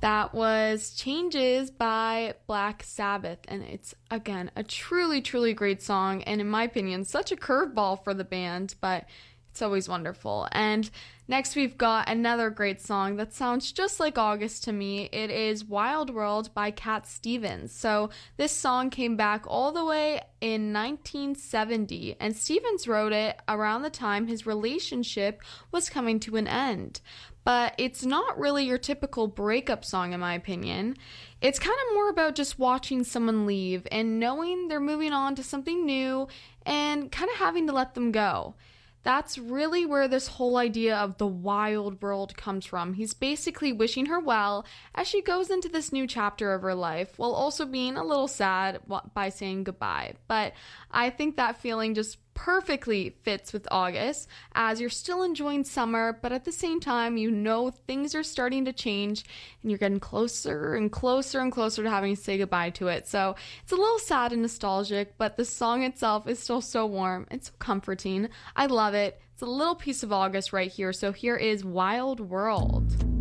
That was Changes by Black Sabbath. And it's, again, a truly, truly great song. And in my opinion, such a curveball for the band, but it's always wonderful. And next, we've got another great song that sounds just like August to me. It is Wild World by Cat Stevens. So this song came back all the way in 1970, and Stevens wrote it around the time his relationship was coming to an end. But it's not really your typical breakup song, in my opinion. It's kind of more about just watching someone leave and knowing they're moving on to something new and kind of having to let them go. That's really where this whole idea of the wild world comes from. He's basically wishing her well as she goes into this new chapter of her life, while also being a little sad by saying goodbye. But I think that feeling just perfectly fits with August, as you're still enjoying summer, but at the same time, you know things are starting to change and you're getting closer and closer and closer to having to say goodbye to it. So it's a little sad and nostalgic, but the song itself is still so warm and so comforting. I love it. It's a little piece of August right here. So here is Wild World.